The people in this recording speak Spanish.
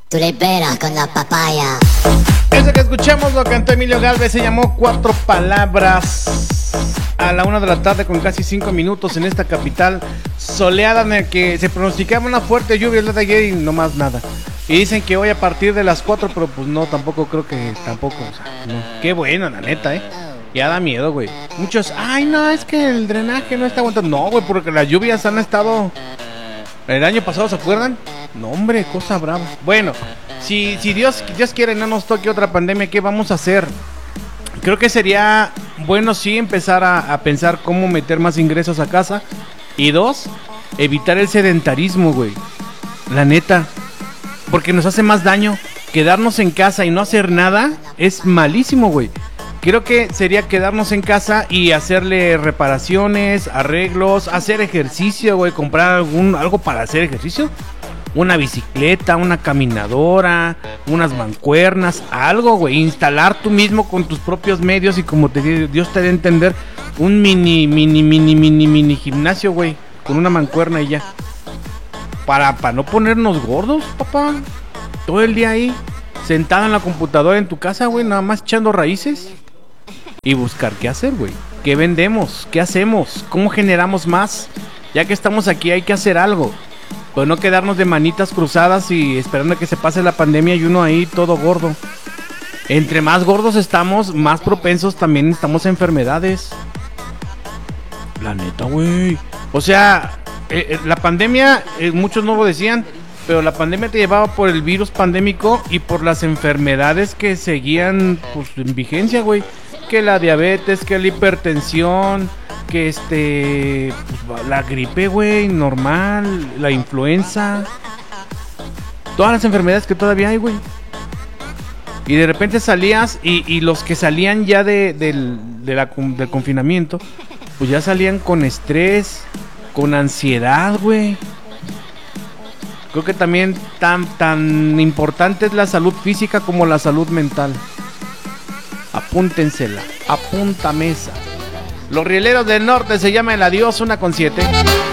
Tú le peras con la papaya. Eso que escuchamos lo cantó Emilio Galvez, se llamó Cuatro Palabras. A la 1 de la tarde con casi 5 minutos en esta capital soleada en el que se pronosticaba una fuerte lluvia el día de ayer y no más nada. Y dicen que hoy a partir de las 4, pero pues no, tampoco creo que tampoco, o sea, no. Qué bueno, la neta, ya da miedo, güey. Muchos, ay no, es que el drenaje no está aguantando. No, güey, porque las lluvias han estado el año pasado, ¿se acuerdan? No, hombre, cosa brava. Bueno, si Dios quiere no nos toque otra pandemia, ¿qué vamos a hacer? Creo que sería bueno sí empezar a pensar cómo meter más ingresos a casa. Y 2, evitar el sedentarismo, güey. La neta. Porque nos hace más daño. Quedarnos en casa y no hacer nada es malísimo, güey. Creo que sería quedarnos en casa y hacerle reparaciones, arreglos, hacer ejercicio, güey. Comprar algo para hacer ejercicio. Una bicicleta, una caminadora, unas mancuernas, algo, güey. Instalar tú mismo con tus propios medios y como Dios te dé a entender, un mini gimnasio, güey. Con una mancuerna y ya. Para no ponernos gordos, papá. Todo el día ahí, sentado en la computadora en tu casa, güey, nada más echando raíces. Y buscar qué hacer, güey. ¿Qué vendemos? ¿Qué hacemos? ¿Cómo generamos más? Ya que estamos aquí hay que hacer algo. Pues no quedarnos de manitas cruzadas y esperando a que se pase la pandemia y uno ahí todo gordo. Entre más gordos estamos, más propensos también estamos a enfermedades. La neta, güey. O sea, la pandemia, muchos no lo decían, pero la pandemia te llevaba por el virus pandémico y por las enfermedades que seguían pues, en vigencia, güey. Que la diabetes, que la hipertensión, que pues, la gripe, güey, normal, la influenza, todas las enfermedades que todavía hay, güey. Y de repente salías y los que salían ya del confinamiento, pues ya salían con estrés, con ansiedad, güey. Creo que también tan importante es la salud física como la salud mental. Apúntensela, apunta mesa. Los Rieleros del Norte se llama El Adiós, 1:07.